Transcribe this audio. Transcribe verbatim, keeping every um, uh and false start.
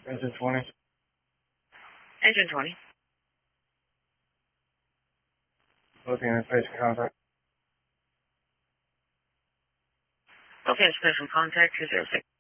Engine twenty. Engine twenty. Looking at face contact. Okay, special contact two zero six.